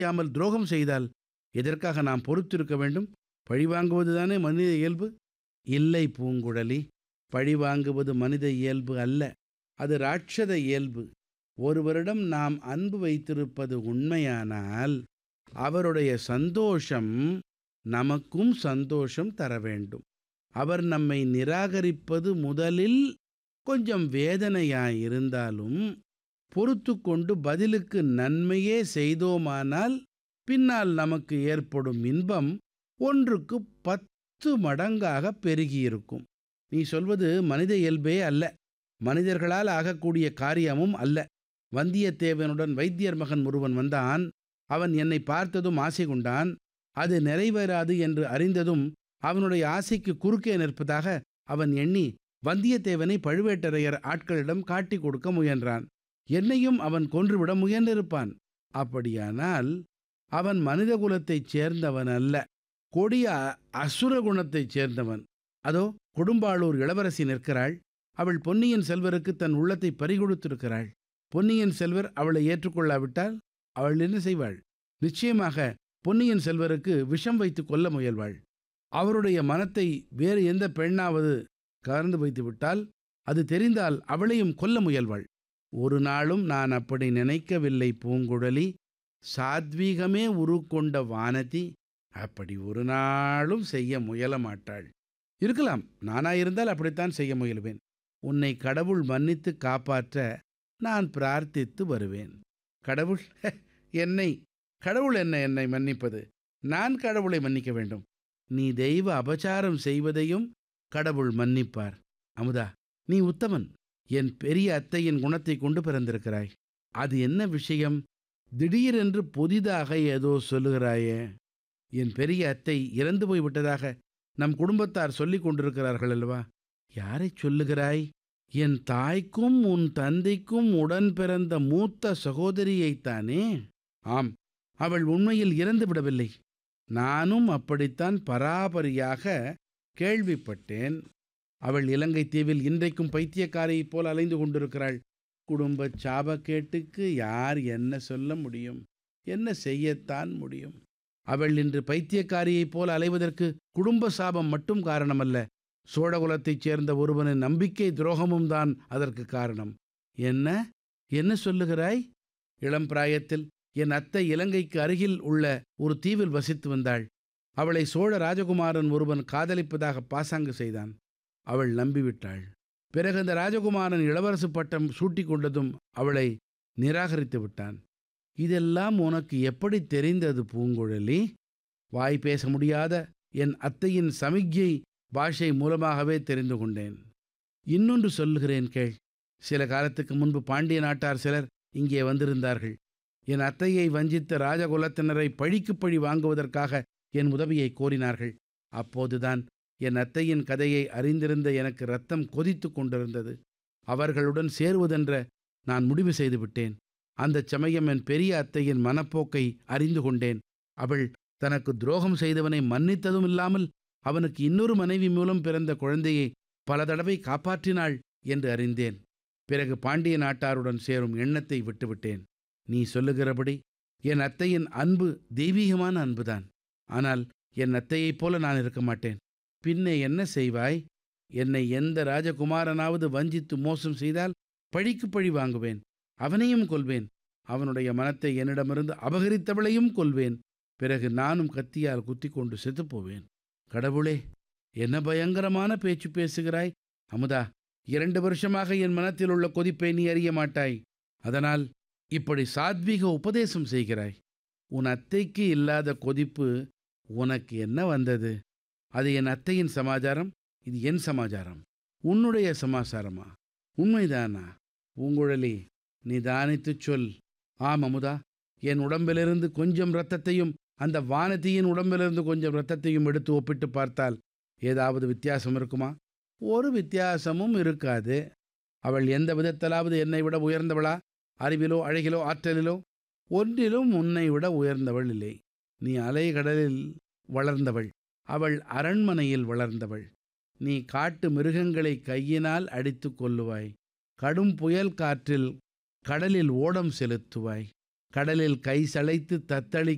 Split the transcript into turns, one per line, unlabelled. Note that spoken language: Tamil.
செய்யாமல் துரோகம் செய்தால் எதற்காக நாம் பொறுத்திருக்க வேண்டும்? பழிவாங்குவதுதானே மனித இயல்பு. இல்லை பூங்குழலி, பழிவாங்குவது மனித இயல்பு அல்ல, அது ராட்சத இயல்பு. ஒருவரிடம் நாம் அன்பு வைத்திருப்பது உண்மையானால் அவருடைய சந்தோஷம் நமக்கும் சந்தோஷம் தர வேண்டும். அவர் நம்மை நிராகரிப்பது முதலில் கொஞ்சம் வேதனையாயிருந்தாலும் பொறுத்து கொண்டு பதிலுக்கு நன்மையே செய்தோமானால் பின்னால் நமக்கு ஏற்படும் இன்பம் ஒன்றுக்கு 10 மடங்காக பெருகியிருக்கும். நீ சொல்வது மனித இயல்பே அல்ல, மனிதர்களால் ஆகக்கூடிய காரியமும் அல்ல. வந்தியத்தேவனுடன் வைத்தியர் மகன் ஒருவன் வந்தான். அவன் என்னை பார்த்ததும் ஆசை கொண்டான். அது நிறைவேறாது என்று அறிந்ததும் அவனுடைய ஆசைக்கு குறுக்கே நிற்பதாக அவன் எண்ணி வந்தியத்தேவனை பழுவேட்டரையர் ஆட்களிடம் காட்டி கொடுக்க முயன்றான். என்னையும் அவன் கொன்றுவிட முயன்றிருப்பான். அப்படியானால் அவன் மனித குலத்தைச் சேர்ந்தவன் அல்ல, கொடிய அசுர குணத்தைச் சேர்ந்தவன். அதோ கொடும்பாளூர் இளவரசி நிற்கிறாள். அவள் பொன்னியின் செல்வருக்கு தன் உள்ளத்தை பறிகொடுத்திருக்கிறாள். பொன்னியின் செல்வர் அவளை ஏற்றுக்கொள்ளாவிட்டால் அவள் என்ன செய்வாள்? நிச்சயமாக பொன்னியின் செல்வருக்கு விஷம் வைத்து கொல்ல முயல்வாள். அவருடைய மனத்தை வேறு எந்த பெண்ணாவது கவர்ந்து வைத்து விட்டால், அது தெரிந்தால் அவளையும் கொல்ல முயல்வாள். ஒரு நாளும் நான் அப்படி நினைக்கவில்லை பூங்குழலி. சாத்வீகமே உருக்கொண்ட வானதி அப்படி ஒரு நாளும் செய்ய முயல மாட்டாள். இருக்கலாம், நானாயிருந்தால் அப்படித்தான் செய்ய முயல்வேன். உன்னை கடவுள் மன்னித்து காப்பாற்ற நான் பிரார்த்தித்து வருவேன். கடவுள் கடவுள் என்னை மன்னிப்பது? நான் கடவுளை மன்னிக்க வேண்டும்? நீ தெய்வ அபசாரம் செய்வதையும் கடவுள் மன்னிப்பார். அமுதா, நீ உத்தமன். என் பெரிய அத்தையின் குணத்தை கொண்டு பிறந்திருக்கிறாய். அது என்ன விஷயம்? திடீரென்று புதிதாக ஏதோ சொல்லுகிறாயே. என் பெரிய அத்தை இறந்து போய்விட்டதாக நம் குடும்பத்தார் சொல்லிக் கொண்டிருக்கிறார்கள் அல்லவா? யாரை சொல்லுகிறாய்? என் தாய்க்கும் உன் தந்தைக்கும் உடன் பிறந்த மூத்த சகோதரியைத்தானே? ஆம், அவள் உண்மையில் இறந்து விடவில்லை. நானும் அப்படித்தான் பராபரியாக கேள்விப்பட்டேன். அவள் இலங்கை தீவில் இன்றைக்கும் பைத்தியக்காரியைப் போல் அலைந்து கொண்டிருக்கிறாள். குடும்ப சாபக்கேட்டுக்கு யார் என்ன சொல்ல முடியும்? என்ன செய்யத்தான் முடியும்? அவள் இன்று பைத்தியக்காரியைப் போல் அலைவதற்கு குடும்ப சாபம் மட்டும் காரணமல்ல, சோழகுலத்தைச் சேர்ந்த ஒருவனின் நம்பிக்கை துரோகமும் தான் அதற்கு காரணம். என்ன சொல்லுகிறாய்? இளம் பிராயத்தில் என் அத்தை இலங்கைக்கு அருகில் உள்ள ஒரு தீவில் வசித்து வந்தாள். அவளை சோழ ராஜகுமாரன் ஒருவன் காதலிப்பதாக பாசாங்கு செய்தான். அவள் நம்பிவிட்டாள். பிறகு அந்த ராஜகுமாரன் இளவரசு பட்டம் சூட்டி கொண்டதும் அவளை நிராகரித்து விட்டான். இதெல்லாம் உனக்கு எப்படி தெரிந்தது பூங்குழலி? வாய் பேச முடியாத என் அத்தையின் சமிக்ஞை பாஷை மூலமாகவே தெரிந்து கொண்டேன். இன்னொன்று சொல்லுகிறேன் கேள். சில காலத்துக்கு முன்பு பாண்டிய நாட்டார் சிலர் இங்கே வந்திருந்தார்கள். என் அத்தையை வஞ்சித்த ராஜகுலத்தினரை பழிக்கு பழி வாங்குவதற்காக என் உதவியை கோரினார்கள். அப்போதுதான் என் அத்தையின் கதையை அறிந்திருந்த எனக்கு இரத்தம் கொதித்து கொண்டிருந்தது. அவர்களுடன் சேருவதென்ற நான் முடிவு செய்துவிட்டேன். அந்த சமயம் என் பெரிய அத்தையின் மனப்போக்கை அறிந்து கொண்டேன். அவள் தனக்கு துரோகம் செய்தவனை மன்னித்ததும் இல்லாமல் அவனுக்கு இன்னொரு மனைவி மூலம் பிறந்த குழந்தையை பல தடவை காப்பாற்றினாள் என்று அறிந்தேன். பிறகு பாண்டிய நாட்டாருடன் சேரும் எண்ணத்தை விட்டுவிட்டேன். நீ சொல்லுகிறபடி என் அத்தையின் அன்பு தெய்வீகமான அன்புதான். ஆனால் என் அத்தையைப் போல நான் இருக்க மாட்டேன். பின்னே என்ன செய்வாய்? என்னை எந்த ராஜகுமாரனாவது வஞ்சித்து மோசம் செய்தால் பழிக்கு பழி வாங்குவேன். அவனையும் கொல்வேன். அவனுடைய மனத்தை என்னிடமிருந்து அபகரித்தவளையும் கொல்வேன். பிறகு நானும் கத்தியால் குத்தி கொண்டு செத்துப்போவேன். கடவுளே, என்ன பயங்கரமான பேச்சு பேசுகிறாய்! அமுதா, 2 வருஷமாக என் மனத்தில் உள்ள கொதிப்பை நீ அறிய மாட்டாய். அதனால் இப்படி சாத்வீக உபதேசம் செய்கிறாய். உன் அத்தைக்கு இல்லாத கொதிப்பு உனக்கு என்ன வந்தது? அது என் அத்தையின் சமாச்சாரம், இது என் சமாச்சாரம். உன்னுடைய சமாச்சாரமா? உண்மைதானா? பூங்குழலி, நீ தானித்துச் சொல். ஆம் அமுதா, என் உடம்பிலிருந்து கொஞ்சம் இரத்தத்தையும் அந்த வானதியின் உடம்பிலிருந்து கொஞ்சம் இரத்தத்தையும் எடுத்து ஒப்பிட்டு பார்த்தால் ஏதாவது வித்தியாசம் இருக்குமா? ஒரு வித்தியாசமும் இருக்காது. அவள் எந்த விதத்திலாவது என்னை விட உயர்ந்தவளா? அறிவிலோ அழகிலோ ஆற்றலிலோ ஒன்றிலும் உன்னை விட உயர்ந்தவள் இல்லை. நீ அலைகடலில் வளர்ந்தவள், அவள் அரண்மனையில் வளர்ந்தவள். நீ காட்டு மிருகங்களை கையினால் அடித்து கொல்லுவாய். கடும் புயல் காற்றில் கடலில் ஓடம் செலுத்துவாய். கடலில் கை சளைத்து தத்தளிக்கும்